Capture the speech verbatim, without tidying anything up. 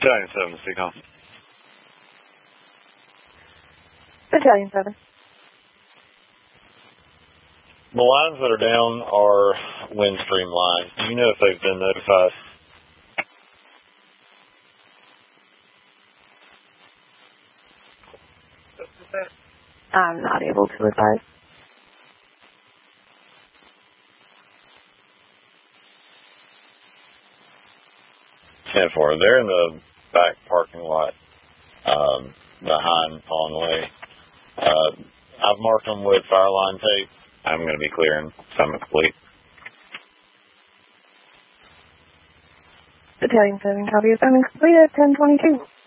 Battalion seven, Seacom. Battalion seven. The lines that are down are Windstream lines. Do you know if they've been notified? I'm not able to advise. ten four. They're in the back parking lot um, behind Pond Way. Uh, I've marked them with fire line tape. I'm going to be clearing Summit Complete. Battalion seven, copy. Assignment complete at ten twenty-two.